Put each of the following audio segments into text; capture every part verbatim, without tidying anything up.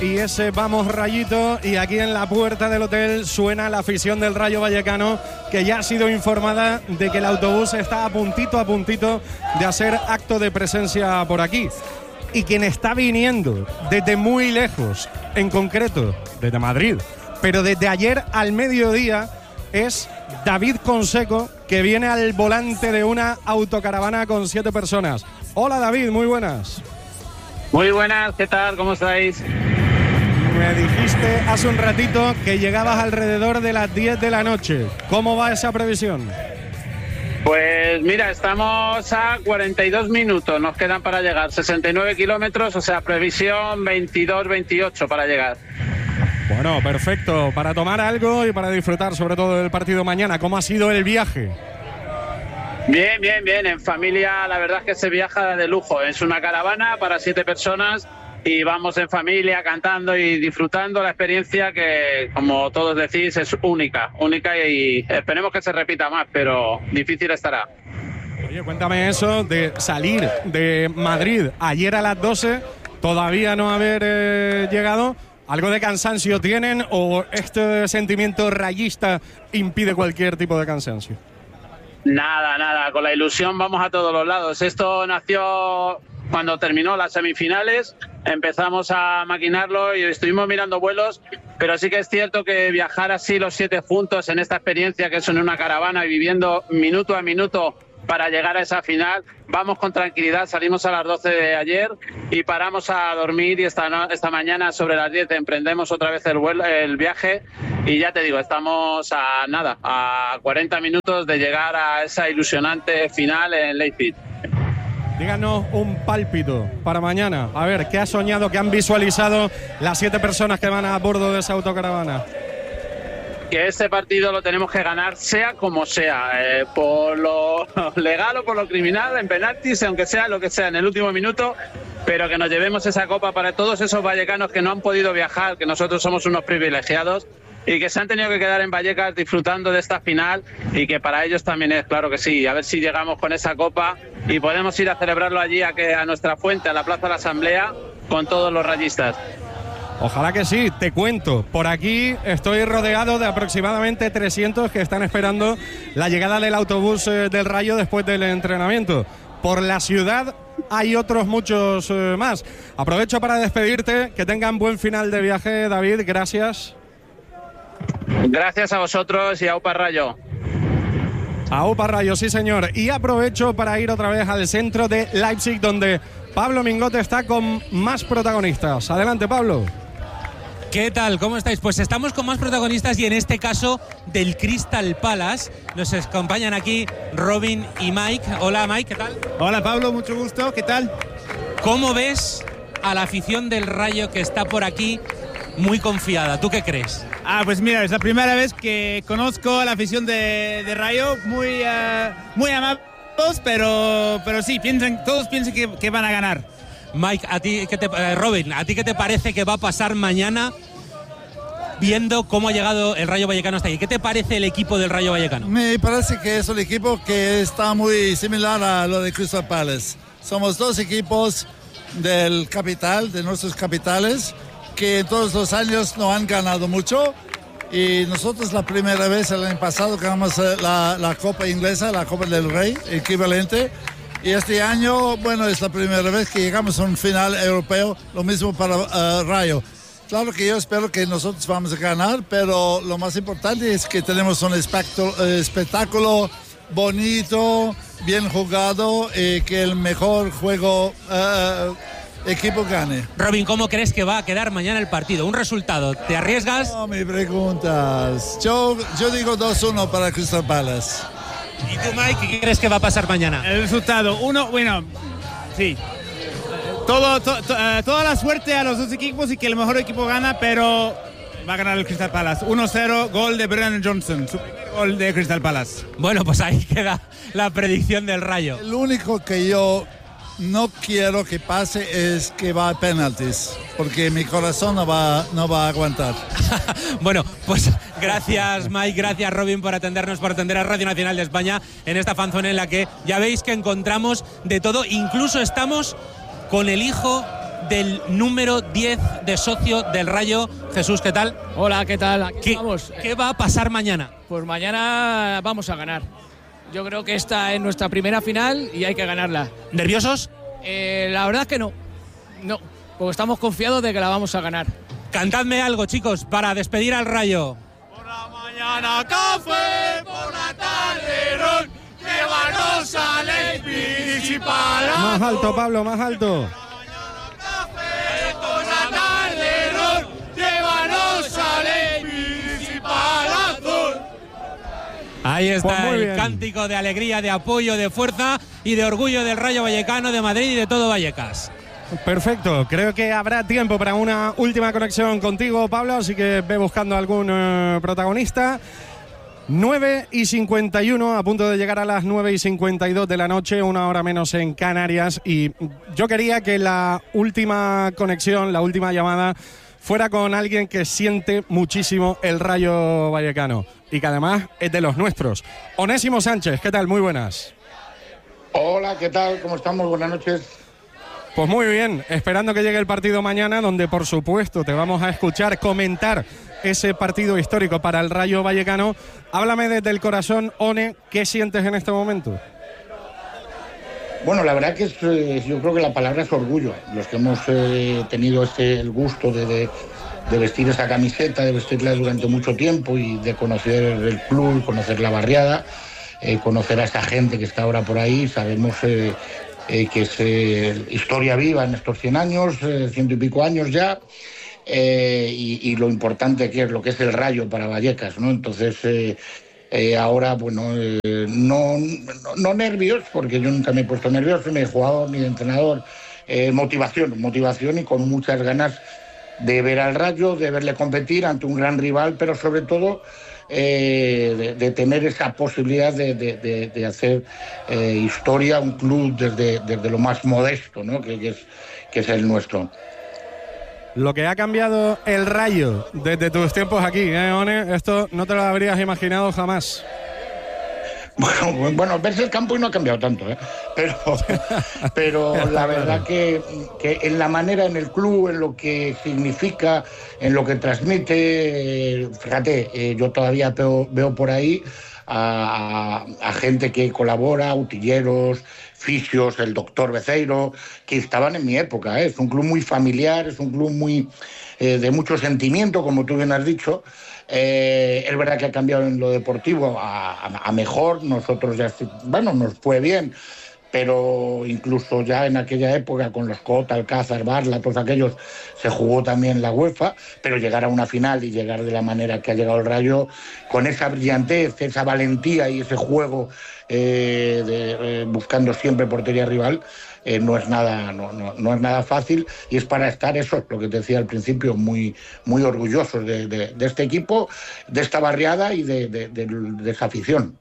y ese vamos Rayito, y aquí en la puerta del hotel suena la afición del Rayo Vallecano, que ya ha sido informada de que el autobús está a puntito a puntito de hacer acto de presencia por aquí. Y quien está viniendo desde muy lejos, en concreto desde Madrid, pero desde ayer al mediodía, es David Conseco, que viene al volante de una autocaravana con siete personas. Hola David, muy buenas. Muy buenas, ¿qué tal? ¿Cómo estáis? Me dijiste hace un ratito que llegabas alrededor de las diez de la noche. ¿Cómo va esa previsión? Pues mira, estamos a cuarenta y dos minutos, nos quedan para llegar, sesenta y nueve kilómetros, o sea, previsión veintidós veintiocho para llegar. Bueno, perfecto, para tomar algo y para disfrutar sobre todo del partido mañana. ¿Cómo ha sido el viaje? Bien, bien, bien, en familia la verdad es que se viaja de lujo, es una caravana para siete personas y vamos en familia cantando y disfrutando la experiencia que, como todos decís, es única, única y esperemos que se repita más, pero difícil estará. Oye, cuéntame eso de salir de Madrid ayer a las doce, todavía no haber eh, llegado. ¿Algo de cansancio tienen o este sentimiento rayista impide cualquier tipo de cansancio? Nada, nada, con la ilusión vamos a todos los lados. Esto nació cuando terminó las semifinales, empezamos a maquinarlo y estuvimos mirando vuelos, pero sí que es cierto que viajar así los siete juntos en esta experiencia que es en una caravana y viviendo minuto a minuto para llegar a esa final, vamos con tranquilidad, salimos a las doce de ayer y paramos a dormir y esta, no, esta mañana sobre las diez emprendemos otra vez el, vuelo, el viaje y ya te digo, estamos a nada, a cuarenta minutos de llegar a esa ilusionante final en Leipzig. Díganos un pálpito para mañana. A ver, ¿qué ha soñado, qué han visualizado las siete personas que van a bordo de esa autocaravana? Que este partido lo tenemos que ganar sea como sea, eh, por lo legal o por lo criminal, en penaltis, aunque sea lo que sea en el último minuto, pero que nos llevemos esa copa para todos esos vallecanos que no han podido viajar, que nosotros somos unos privilegiados y que se han tenido que quedar en Vallecas disfrutando de esta final y que para ellos también es, claro que sí, a ver si llegamos con esa copa y podemos ir a celebrarlo allí a, que, a nuestra fuente, a la Plaza de la Asamblea, con todos los rayistas. Ojalá que sí, te cuento. Por aquí estoy rodeado de aproximadamente trescientos que están esperando la llegada del autobús eh, del Rayo después del entrenamiento. Por la ciudad hay otros muchos eh, más. Aprovecho para despedirte, que tengan buen final de viaje, David, gracias. Gracias a vosotros y a Aupa Rayo. Aupa Rayo, sí señor. Y aprovecho para ir otra vez al centro de Leipzig, donde Pablo Mingote está con más protagonistas. Adelante, Pablo. ¿Qué tal? ¿Cómo estáis? Pues estamos con más protagonistas y en este caso del Crystal Palace. Nos acompañan aquí Robin y Mike. Hola Mike, ¿qué tal? Hola Pablo, mucho gusto, ¿qué tal? ¿Cómo ves a la afición del Rayo que está por aquí muy confiada? ¿Tú qué crees? Ah, pues mira, es la primera vez que conozco a la afición de, de Rayo, muy, uh, muy amables, pero, pero sí, piensan, todos piensan que, que van a ganar. Mike, a ti, ¿qué te, eh, Robin, ¿a ti qué te parece que va a pasar mañana viendo cómo ha llegado el Rayo Vallecano hasta aquí? ¿Qué te parece el equipo del Rayo Vallecano? Me parece que es un equipo que está muy similar a lo de Crystal Palace. Somos dos equipos del capital, de nuestros capitales, que en todos los años no han ganado mucho. Y nosotros la primera vez el año pasado ganamos la, la Copa Inglesa, la Copa del Rey, equivalente. Y este año, bueno, es la primera vez que llegamos a un final europeo, lo mismo para uh, Rayo. Claro que yo espero que nosotros vamos a ganar, pero lo más importante es que tenemos un espectáculo bonito, bien jugado y que el mejor juego uh, equipo gane. Robin, ¿cómo crees que va a quedar mañana el partido? ¿Un resultado? ¿Te arriesgas? No me preguntas. Yo, yo digo dos uno para Crystal Palace. ¿Y tú, Mike, qué crees que va a pasar mañana? El resultado, uno, bueno, sí. Todo, to, to, uh, toda la suerte a los dos equipos y que el mejor equipo gana, pero va a ganar el Crystal Palace. uno cero, gol de Brennan Johnson, su primer gol de Crystal Palace. Bueno, pues ahí queda la predicción del Rayo. El único que yo no quiero que pase es que va a penaltis, porque mi corazón no va, no va a aguantar. Bueno, pues gracias Mike, gracias Robin por atendernos, por atender a Radio Nacional de España en esta fanzone en la que ya veis que encontramos de todo, incluso estamos con el hijo del número diez de socio del Rayo. Jesús, ¿qué tal? Hola, ¿qué tal? Aquí ¿Qué, estamos. ¿Qué va a pasar mañana? Pues mañana vamos a ganar. Yo creo que esta es nuestra primera final y hay que ganarla. ¿Nerviosos? Eh, la verdad es que no. No, porque estamos confiados de que la vamos a ganar. Cantadme algo, chicos, para despedir al Rayo. Por la mañana café, por la tarde ron, llévanos al Leipzig y Palacio. Más alto, Pablo, más alto. Por la tarde ron, llévanos al Leipzig y Palacio. Ahí está Pues muy el bien. cántico de alegría, de apoyo, de fuerza y de orgullo del Rayo Vallecano, de Madrid y de todo Vallecas. Perfecto, creo que habrá tiempo para una última conexión contigo, Pablo, así que ve buscando algún eh, protagonista. nueve y cincuenta y uno, a punto de llegar a las nueve y cincuenta y dos de la noche, una hora menos en Canarias, y yo quería que la última conexión, la última llamada, fuera con alguien que siente muchísimo el Rayo Vallecano y que además es de los nuestros. Onésimo Sánchez, ¿qué tal? Muy buenas. Hola, ¿qué tal? ¿Cómo estamos? Buenas noches. Pues muy bien, esperando que llegue el partido mañana, donde por supuesto te vamos a escuchar comentar ese partido histórico para el Rayo Vallecano. Háblame desde el corazón, One, ¿qué sientes en este momento? Bueno, la verdad que es, eh, yo creo que la palabra es orgullo. Los que hemos eh, tenido este, el gusto de, de, de vestir esa camiseta, de vestirla durante mucho tiempo y de conocer el club, conocer la barriada, eh, conocer a esa gente que está ahora por ahí, sabemos... Eh, Eh, que es eh, historia viva en estos cien años, eh, ciento y pico años ya, eh, y, y lo importante que es lo que es el Rayo para Vallecas, ¿no? Entonces, eh, eh, ahora, bueno, eh, no, no, no nervios, porque yo nunca me he puesto nervioso, ni de jugador ni de entrenador, eh, motivación, motivación y con muchas ganas de ver al Rayo, de verle competir ante un gran rival, pero sobre todo... Eh, de, de tener esa posibilidad de, de, de, de hacer eh, historia, un club desde, desde lo más modesto, ¿no? que, que, es, que es el nuestro. Lo que ha cambiado el Rayo desde tus tiempos aquí, ¿eh, One? Esto no te lo habrías imaginado jamás. Bueno, bueno, verse el campo y no ha cambiado tanto, ¿eh? pero, pero la verdad que, que en la manera, en el club, en lo que significa, en lo que transmite, fíjate, eh, yo todavía veo, veo por ahí a, a, a gente que colabora, utilleros, fisios, el doctor Beceiro, que estaban en mi época, ¿eh? Es un club muy familiar, es un club muy eh, de mucho sentimiento, como tú bien has dicho. Eh, es verdad que ha cambiado en lo deportivo a, a, a mejor, nosotros ya, bueno, nos fue bien, pero incluso ya en aquella época con los Cota, Alcázar, Barla, todos aquellos, se jugó también la UEFA, pero llegar a una final y llegar de la manera que ha llegado el Rayo, con esa brillantez, esa valentía y ese juego eh, de, eh, buscando siempre portería rival, Eh, no es nada no, no, no es nada fácil, y es para estar, eso, lo que te decía al principio, muy, muy orgullosos de, de, de este equipo, de esta barriada y de, de, de, de esa afición.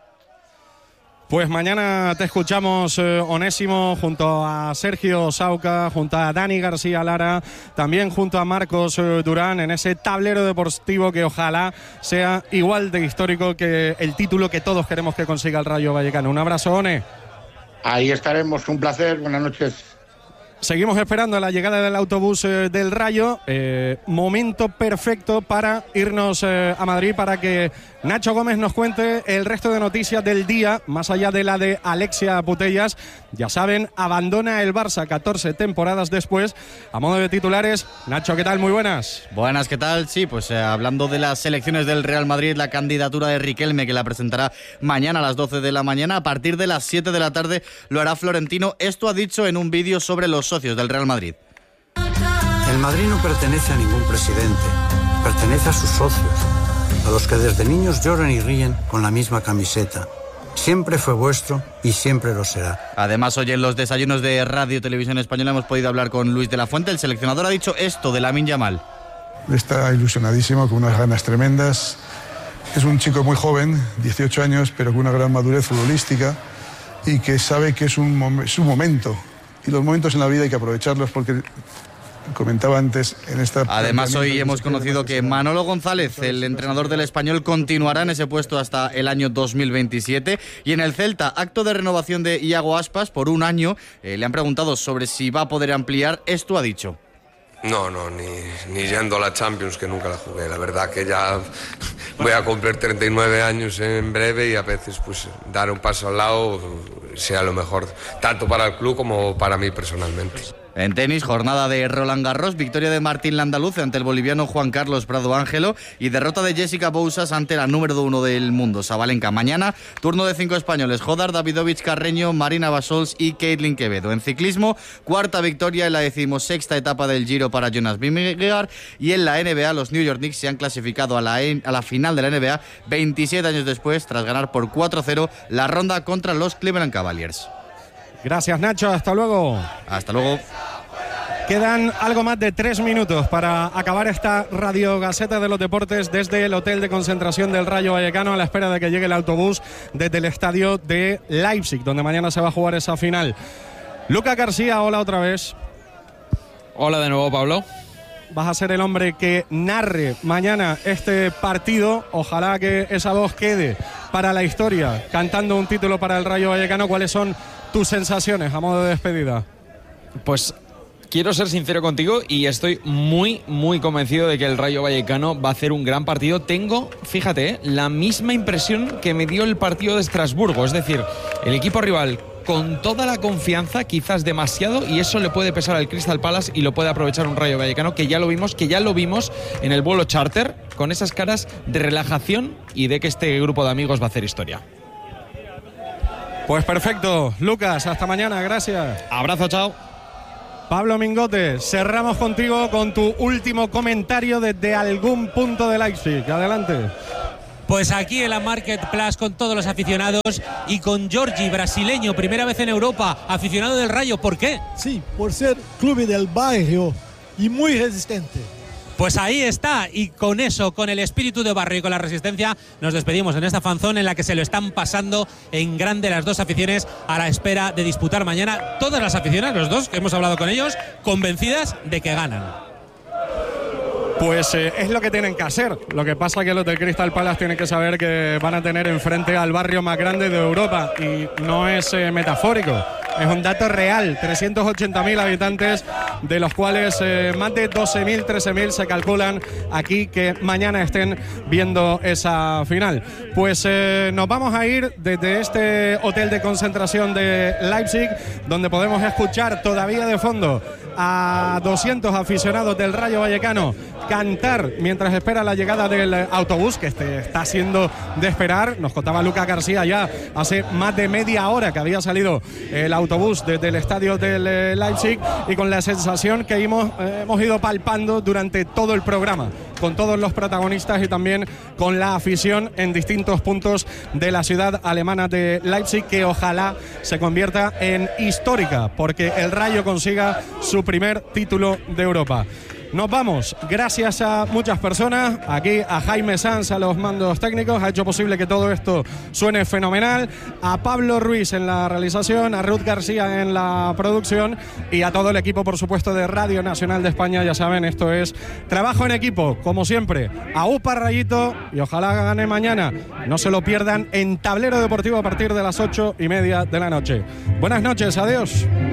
Pues mañana te escuchamos, eh, Onésimo, junto a Sergio Sauca, junto a Dani García Lara, también junto a Marcos eh, Durán, en ese tablero deportivo que ojalá sea igual de histórico que el título que todos queremos que consiga el Rayo Vallecano. Un abrazo, One. Ahí estaremos, un placer, buenas noches. Seguimos esperando la llegada del autobús eh, del Rayo. Eh, momento perfecto para irnos eh, a Madrid, para que Nacho Gómez nos cuente el resto de noticias del día, más allá de la de Alexia Putellas. Ya saben, abandona el Barça catorce temporadas después. A modo de titulares, Nacho, ¿qué tal? Muy buenas. Buenas, ¿qué tal? Sí, pues eh, hablando de las selecciones del Real Madrid, la candidatura de Riquelme, que la presentará mañana a las doce de la mañana. A partir de las siete de la tarde lo hará Florentino. Esto ha dicho en un vídeo sobre los socios del Real Madrid. El Madrid no pertenece a ningún presidente, pertenece a sus socios, a los que desde niños lloran y ríen con la misma camiseta. Siempre fue vuestro y siempre lo será. Además, hoy en los desayunos de Radio y Televisión Española hemos podido hablar con Luis de la Fuente. El seleccionador ha dicho esto de Lamine Yamal. Está ilusionadísimo, con unas ganas tremendas. Es un chico muy joven, dieciocho años, pero con una gran madurez futbolística y que sabe que es un mom- su momento. Y los momentos en la vida hay que aprovecharlos porque comentaba antes en esta... Además, hoy hemos conocido que Manolo González, el entrenador del Español, continuará en ese puesto hasta el año dos mil veintisiete. Y en el Celta, acto de renovación de Iago Aspas por un año. Eh, le han preguntado sobre si va a poder ampliar. Esto ha dicho. No, no, ni, ni yendo a la Champions, que nunca la jugué. La verdad que ya voy a cumplir treinta y nueve años en breve y a veces pues dar un paso al lado sea lo mejor, tanto para el club como para mí personalmente. En tenis, jornada de Roland Garros, victoria de Martín Landaluce ante el boliviano Juan Carlos Prado Ángelo y derrota de Jessica Bousas ante la número uno del mundo, Sabalenka. Mañana, turno de cinco españoles, Jodar, Davidovich Carreño, Marina Basols y Caitlin Quevedo. En ciclismo, cuarta victoria en la decimosexta etapa del Giro para Jonas Vingegaard. Y en la N B A, los New York Knicks se han clasificado a la, a la final de la N B A veintisiete años después, tras ganar por cuatro cero la ronda contra los Cleveland Cavaliers. Gracias, Nacho. Hasta luego. Hasta luego. Quedan algo más de tres minutos para acabar esta Radio Gaceta de los Deportes desde el hotel de concentración del Rayo Vallecano, a la espera de que llegue el autobús desde el estadio de Leipzig, donde mañana se va a jugar esa final. Lucas García, hola otra vez. Hola de nuevo, Pablo. Vas a ser el hombre que narre mañana este partido. Ojalá que esa voz quede para la historia, cantando un título para el Rayo Vallecano. ¿Cuáles son tus sensaciones a modo de despedida? Pues quiero ser sincero contigo y estoy muy, muy convencido de que el Rayo Vallecano va a hacer un gran partido. Tengo, fíjate, ¿eh? la misma impresión que me dio el partido de Estrasburgo. Es decir, el equipo rival con toda la confianza, quizás demasiado, y eso le puede pesar al Crystal Palace y lo puede aprovechar un Rayo Vallecano que ya lo vimos, que ya lo vimos en el vuelo charter, con esas caras de relajación y de que este grupo de amigos va a hacer historia. Pues perfecto, Lucas, hasta mañana, gracias. Abrazo, chao. Pablo Mingote, cerramos contigo con tu último comentario desde algún punto de Leipzig. Adelante. Pues aquí en la Marketplace con todos los aficionados y con Giorgi, brasileño, primera vez en Europa, aficionado del Rayo. ¿Por qué? Sí, por ser club del barrio y muy resistente. Pues ahí está, y con eso, con el espíritu de barrio y con la resistencia, nos despedimos en esta fanzón en la que se lo están pasando en grande las dos aficiones, a la espera de disputar mañana. Todas las aficiones, los dos que hemos hablado con ellos, convencidas de que ganan. Pues eh, es lo que tienen que hacer. Lo que pasa es que los del Crystal Palace tienen que saber que van a tener enfrente al barrio más grande de Europa, y no es eh, metafórico. Es un dato real, trescientos ochenta mil habitantes, de los cuales eh, más de doce mil, trece mil se calculan aquí que mañana estén viendo esa final. Pues eh, nos vamos a ir desde este hotel de concentración de Leipzig, donde podemos escuchar todavía de fondo a doscientos aficionados del Rayo Vallecano cantar mientras espera la llegada del autobús, que este está siendo de esperar. Nos contaba Lucas García ya hace más de media hora que había salido el autobús desde el estadio del Leipzig, y con la sensación que hemos, eh, hemos ido palpando durante todo el programa, con todos los protagonistas y también con la afición en distintos puntos de la ciudad alemana de Leipzig, que ojalá se convierta en histórica, porque el Rayo consiga su primer título de Europa. Nos vamos, gracias a muchas personas, aquí a Jaime Sanz a los mandos técnicos, ha hecho posible que todo esto suene fenomenal, a Pablo Ruiz en la realización, a Ruth García en la producción y a todo el equipo, por supuesto, de Radio Nacional de España. Ya saben, esto es trabajo en equipo, como siempre. A Upa Rayito, y ojalá gane mañana. No se lo pierdan en Tablero Deportivo a partir de las ocho y media de la noche. Buenas noches, adiós.